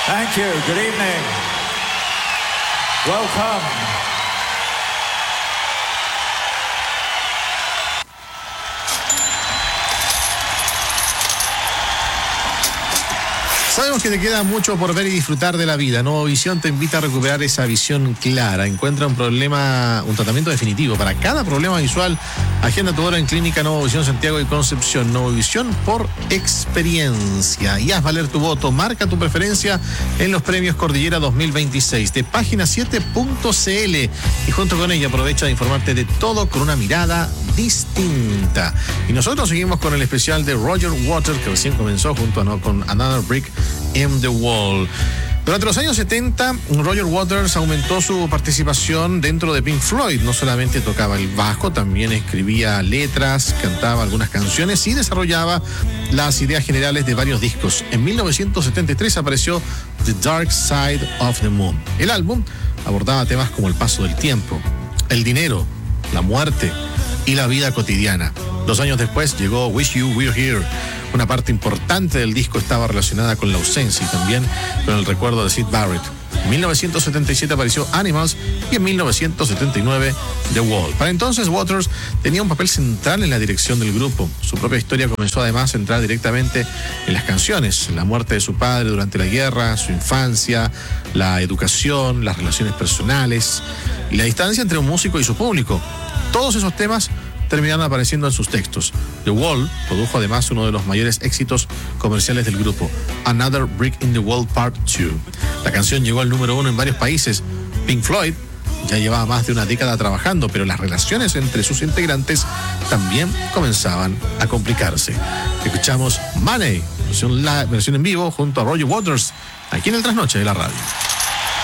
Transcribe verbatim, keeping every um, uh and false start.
Thank you. Good evening. Welcome. Sabemos que te queda mucho por ver y disfrutar de la vida. Nuevo Visión te invita a recuperar esa visión clara. Encuentra un problema, un tratamiento definitivo para cada problema visual. Agenda tu hora en Clínica Nuevo Visión Santiago y Concepción. Nuevo Visión por experiencia. Y haz valer tu voto. Marca tu preferencia en los premios Cordillera dos mil veintiséis de página siete punto c l. Y junto con ella aprovecha de informarte de todo con una mirada distinta. Y nosotros seguimos con el especial de Roger Waters, que recién comenzó junto a no, con Another Brick in the Wall. Durante los años setenta, Roger Waters aumentó su participación dentro de Pink Floyd. No solamente tocaba el bajo, también escribía letras, cantaba algunas canciones y desarrollaba las ideas generales de varios discos. En mil novecientos setenta y tres apareció The Dark Side of the Moon. El álbum abordaba temas como el paso del tiempo, el dinero, la muerte y la vida cotidiana. Dos años después llegó Wish You Were Here. Una parte importante del disco estaba relacionada con la ausencia y también con el recuerdo de Syd Barrett. En mil novecientos setenta y siete apareció Animals y en mil novecientos setenta y nueve The Wall. Para entonces Waters tenía un papel central en la dirección del grupo. Su propia historia comenzó además a entrar directamente en las canciones. La muerte de su padre durante la guerra, su infancia, la educación, las relaciones personales y la distancia entre un músico y su público. Todos esos temas terminaron apareciendo en sus textos. The Wall produjo además uno de los mayores éxitos comerciales del grupo, Another Brick in the Wall Part dos. La canción llegó al número uno en varios países. Pink Floyd ya llevaba más de una década trabajando, pero las relaciones entre sus integrantes también comenzaban a complicarse. Escuchamos Money, versión, la, versión en vivo junto a Roger Waters, aquí en el Trasnoche de la radio.